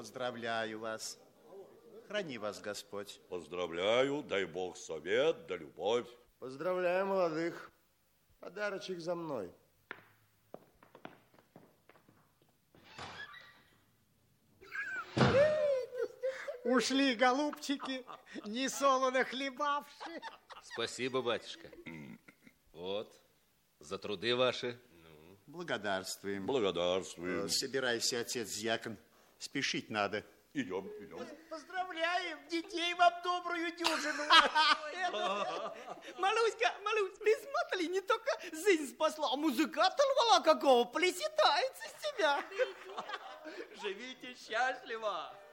Поздравляю вас. Храни вас Господь. Поздравляю, дай Бог совет да любовь. Поздравляю молодых. Подарочек за мной. Ушли, голубчики, не солоно хлебавши. Спасибо, батюшка. Вот, за труды ваши. Благодарствуем. Благодарствуем. Собирайся, отец-дьякон. Спешить надо. Идем, идем. Поздравляем, детей вам добрую дюжину. Малюська, ты смотри, не только жизнь спасла, а музыка-то рвала какого, плеситается с тебя. Живите счастливо.